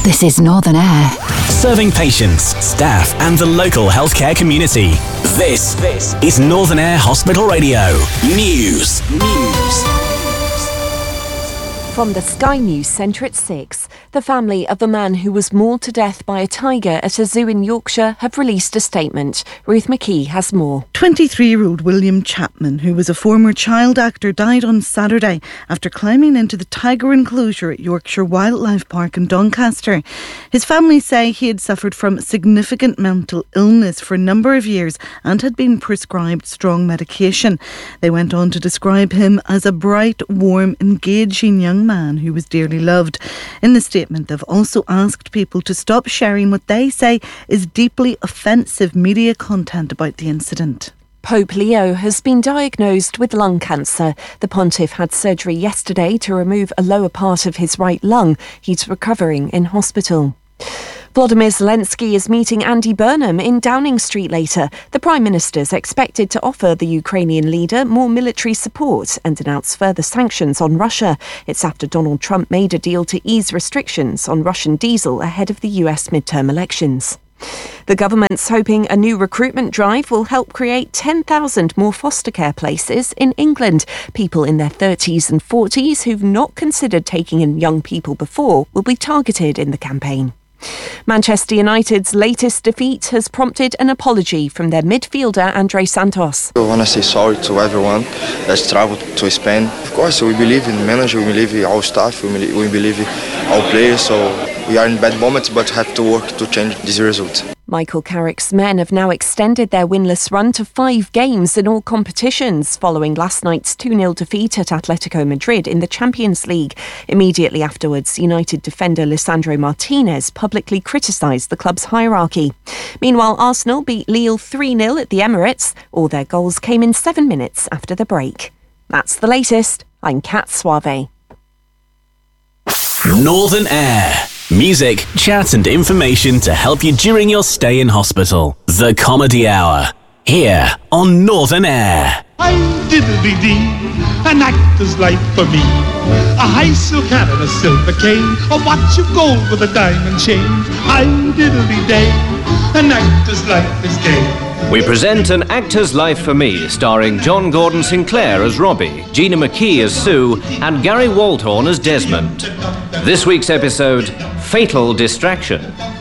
This is Northern Air. Serving patients, staff and the local healthcare community. This is Northern Air Hospital Radio. News. From the Sky News Centre at 6, the family of a man who was mauled to death by a tiger at a zoo in Yorkshire have released a statement. Ruth McKee has more. 23-year-old William Chapman, who was a former child actor, died on Saturday after climbing into the tiger enclosure at Yorkshire Wildlife Park in Doncaster. His family say he had suffered from significant mental illness for a number of years and had been prescribed strong medication. They went on to describe him as a bright, warm, engaging young man who was dearly loved. In the statement, they've also asked people to stop sharing what they say is deeply offensive media content about the incident. Pope Leo has been diagnosed with lung cancer. The pontiff had surgery yesterday to remove a lower part of his right lung. He's recovering in hospital. Volodymyr Zelensky is meeting Andy Burnham in Downing Street later. The Prime Minister's expected to offer the Ukrainian leader more military support and announce further sanctions on Russia. It's after Donald Trump made a deal to ease restrictions on Russian diesel ahead of the US midterm elections. The government's hoping a new recruitment drive will help create 10,000 more foster care places in England. People in their 30s and 40s who've not considered taking in young people before will be targeted in the campaign. Manchester United's latest defeat has prompted an apology from their midfielder André Santos. I want to say sorry to everyone that's travelled to Spain. Of course, we believe in the manager, we believe in our staff, we believe in our players, so we are in bad moments but have to work to change this result. Michael Carrick's men have now extended their winless run to 5 games in all competitions, following last night's 2-0 defeat at Atletico Madrid in the Champions League. Immediately afterwards, United defender Lisandro Martinez publicly criticised the club's hierarchy. Meanwhile, Arsenal beat Lille 3-0 at the Emirates. All their goals came in 7 minutes after the break. That's the latest. I'm Kat Suave. Northern Air. Music, chat and information to help you during your stay in hospital. The Comedy Hour. Here on Northern Air. I'm diddly-dee, an actor's life for me. A high silk hat and a silver cane, a watch of gold with a diamond chain. I'm diddly-day, an actor's life is gay. We present An Actor's Life for Me, starring John Gordon Sinclair as Robbie, Gina McKee as Sue, and Gary Waldhorn as Desmond. This week's episode, Fatal Distraction.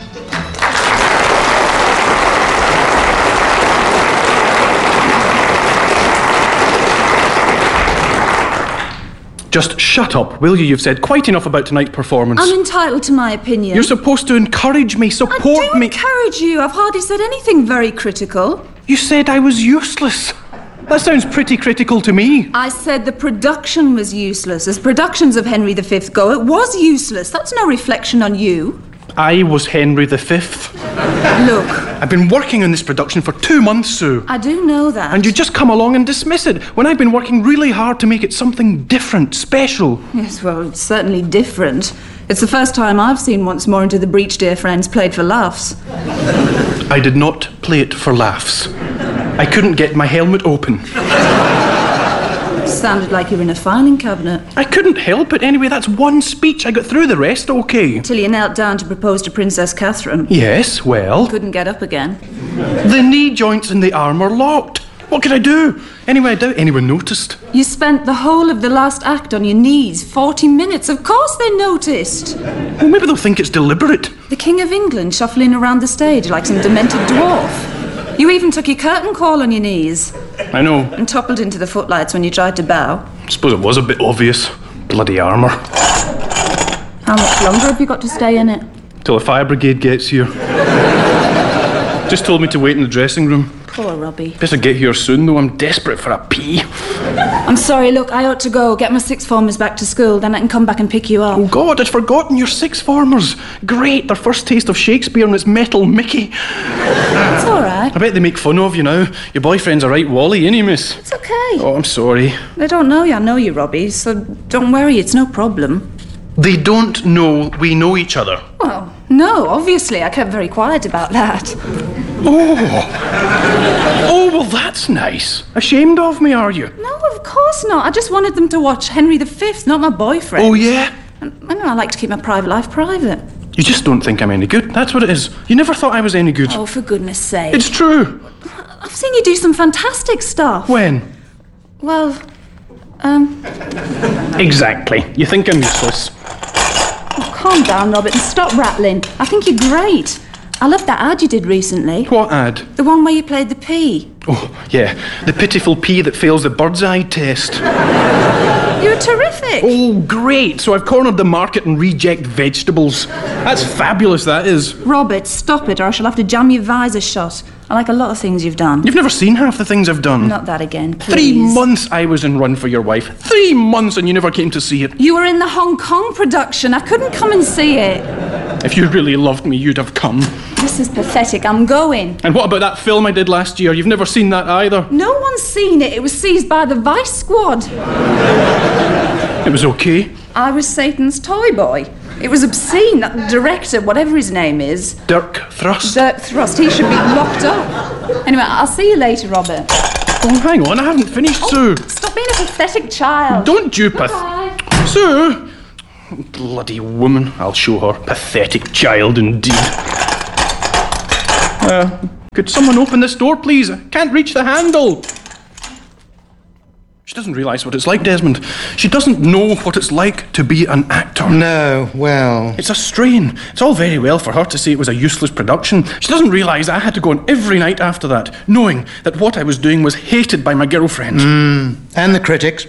Just shut up, will you? You've said quite enough about tonight's performance. I'm entitled to my opinion. You're supposed to encourage me, support me. I do encourage you. I've hardly said anything very critical. You said I was useless. That sounds pretty critical to me. I said the production was useless. As productions of Henry V go, it was useless. That's no reflection on you. I was Henry V. Look. I've been working on this production for 2 months, Sue. I do know that. And you just come along and dismiss it, when I've been working really hard to make it something different, special. Yes, well, it's certainly different. It's the first time I've seen Once More Into the Breach, Dear Friends played for laughs. I did not play it for laughs. I couldn't get my helmet open. Sounded like you were in a filing cabinet. I couldn't help it anyway. That's one speech. I got through the rest okay. Till you knelt down to propose to Princess Catherine. Yes, well... Couldn't get up again. The knee joints in the arm are locked. What could I do? Anyway, I doubt anyone noticed. You spent the whole of the last act on your knees, 40 minutes. Of course they noticed. Well, maybe they'll think it's deliberate. The King of England shuffling around the stage like some demented dwarf. You even took your curtain call on your knees. I know. And toppled into the footlights when you tried to bow. I suppose it was a bit obvious. Bloody armour. How much longer have you got to stay in it? Till the fire brigade gets here. Just told me to wait in the dressing room. Poor Robbie. Better get here soon, though. I'm desperate for a pee. I'm sorry, look, I ought to go. Get my sixth formers back to school, then I can come back and pick you up. Oh, God, I'd forgotten your sixth formers. Great, their first taste of Shakespeare and its metal Mickey. It's all right. I bet they make fun of you now. Your boyfriend's a right Wally, ain't he, miss? It's okay. Oh, I'm sorry. They don't know you, I know you, Robbie, so don't worry, it's no problem. They don't know we know each other. Well, no, obviously. I kept very quiet about that. Oh, well, that's nice. Ashamed of me, are you? No, of course not. I just wanted them to watch Henry V, not my boyfriend. Oh, yeah? And I know I like to keep my private life private. You just don't think I'm any good. That's what it is. You never thought I was any good. Oh, for goodness sake. It's true. I've seen you do some fantastic stuff. When? Well, Exactly. You think I'm useless. calm down, Robert, and stop rattling. I think you're great. I loved that ad you did recently. What ad? The one where you played the pea. Oh, yeah. The pitiful pea that fails the bird's eye test. You're terrific. Oh, great. So I've cornered the market and reject vegetables. That's fabulous, that is. Robert, stop it or I shall have to jam your visor shut. I like a lot of things you've done. You've never seen half the things I've done. Not that again, please. 3 months I was in Run for Your Wife. 3 months and you never came to see it. You were in the Hong Kong production. I couldn't come and see it. If you really loved me, you'd have come. This is pathetic. I'm going. And what about that film I did last year? You've never seen that either. No one's seen it. It was seized by the Vice Squad. It was okay. I was Satan's toy boy. It was obscene. That director, whatever his name is. Dirk Thrust. Dirk Thrust. He should be locked up. Anyway, I'll see you later, Robert. Oh, hang on. I haven't finished, Sue. Stop being a pathetic child. Don't you, Bye. Sue! Bloody woman. I'll show her. Pathetic child, indeed. Could someone open this door, please? I can't reach the handle. She doesn't realise what it's like, Desmond. She doesn't know what it's like to be an actor. No, well... It's a strain. It's all very well for her to say it was a useless production. She doesn't realise I had to go on every night after that, knowing that what I was doing was hated by my girlfriend. And the critics.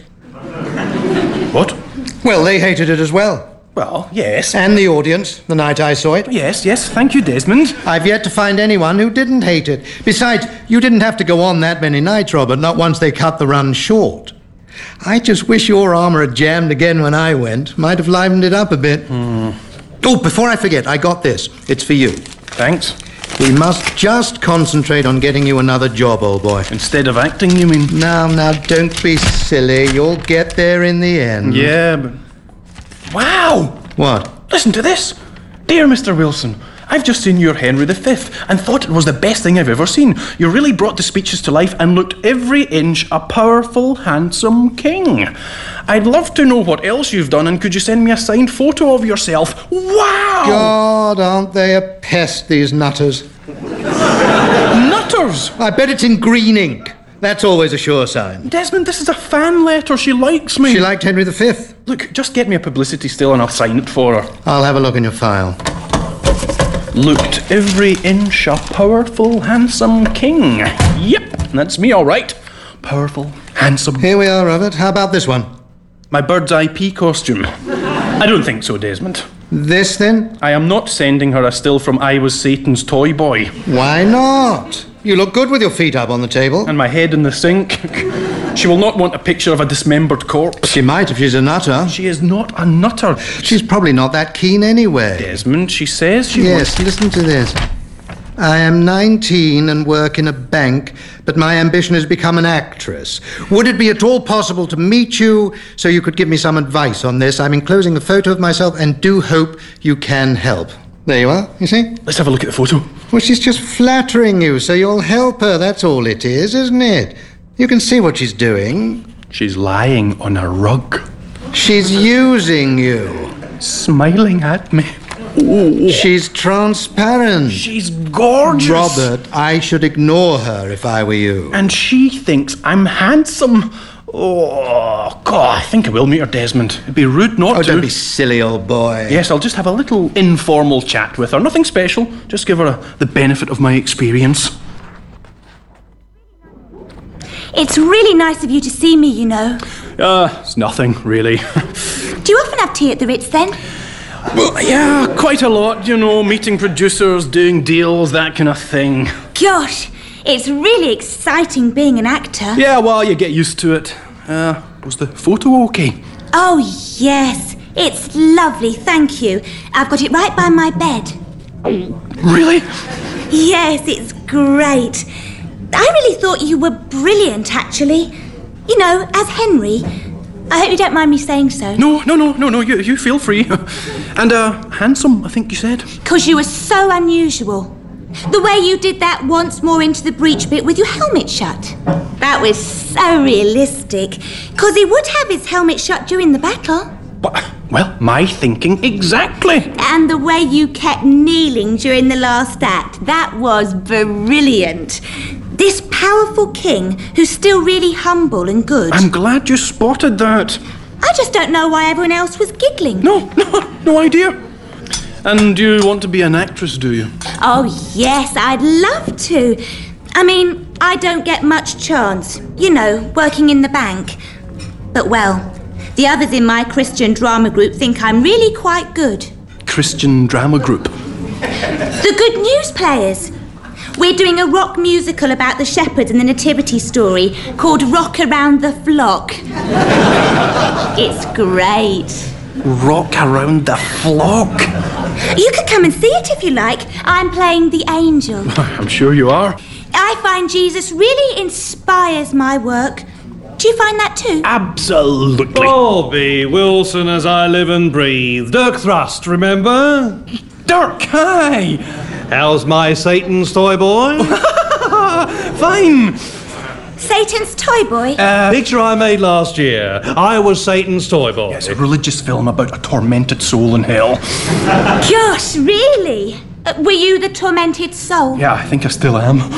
What? Well, they hated it as well. Well, yes. And the audience, the night I saw it. Yes, thank you, Desmond. I've yet to find anyone who didn't hate it. Besides, you didn't have to go on that many nights, Robert, not once they cut the run short. I just wish your armour had jammed again when I went. Might have livened it up a bit. Oh, before I forget, I got this. It's for you. Thanks. We must just concentrate on getting you another job, old boy. Instead of acting, you mean? Now, don't be silly. You'll get there in the end. Yeah, but... Wow! What? Listen to this. Dear Mr. Wilson, I've just seen your Henry V and thought it was the best thing I've ever seen. You really brought the speeches to life and looked every inch a powerful, handsome king. I'd love to know what else you've done, and could you send me a signed photo of yourself? Wow! God, aren't they a pest, these nutters? Nutters? I bet it's in green ink. That's always a sure sign. Desmond, this is a fan letter. She likes me. She liked Henry V. Look, just get me a publicity still and I'll sign it for her. I'll have a look in your file. Looked every inch a powerful, handsome king. Yep, that's me, all right. Powerful, handsome. Here we are, Robert. How about this one? My bird's eye pea costume. I don't think so, Desmond. This, then? I am not sending her a still from I Was Satan's Toy Boy. Why not? You look good with your feet up on the table. And my head in the sink. She will not want a picture of a dismembered corpse. She might if she's a nutter. She is not a nutter. She's probably not that keen anyway. Desmond, she says she Yes, listen to this. I am 19 and work in a bank, but my ambition is to become an actress. Would it be at all possible to meet you so you could give me some advice on this? I'm enclosing a photo of myself and do hope you can help. There you are, you see? Let's have a look at the photo. Well, she's just flattering you, so you'll help her. That's all it is, isn't it? You can see what she's doing. She's lying on a rug. She's using you. Smiling at me. Ooh. She's transparent. She's gorgeous. Robert, I should ignore her if I were you. And she thinks I'm handsome. Oh, God, I think I will meet her, Desmond. It'd be rude not to. Oh, don't be silly, old boy. Yes, I'll just have a little informal chat with her. Nothing special. Just give her the benefit of my experience. It's really nice of you to see me, you know. It's nothing, really. Do you often have tea at the Ritz, then? Well, yeah, quite a lot, you know, meeting producers, doing deals, that kind of thing. Gosh, it's really exciting being an actor. Yeah, well, you get used to it. Was the photo okay? Oh, yes. It's lovely, thank you. I've got it right by my bed. Really? Yes, it's great. I really thought you were brilliant, actually. You know, as Henry. I hope you don't mind me saying so. No, you feel free. And, handsome, I think you said. 'Cause you were so unusual. The way you did that once more into the breech bit with your helmet shut. That was so realistic. 'Cause he would have his helmet shut during the battle. Well, my thinking exactly. And the way you kept kneeling during the last act, that was brilliant. This powerful king who's still really humble and good. I'm glad you spotted that. I just don't know why everyone else was giggling. No idea. And you want to be an actress, do you? Oh, yes, I'd love to. I mean, I don't get much chance, you know, working in the bank. But, well, the others in my Christian drama group think I'm really quite good. Christian drama group? The Good News Players. We're doing a rock musical about the shepherds in the Nativity story called Rock Around the Flock. It's great. Rock Around the Flock? You could come and see it if you like. I'm playing the angel. I'm sure you are. I find Jesus really inspires my work. Do you find that too? Absolutely. Bobby Wilson as I live and breathe. Dirk Thrust, remember? Dirk, hi! How's my Satan's toy boy? Fine. Satan's Toy Boy? Picture I made last year. I was Satan's toy boy. Yes, a religious film about a tormented soul in hell. Gosh, really? Were you the tormented soul? Yeah, I think I still am.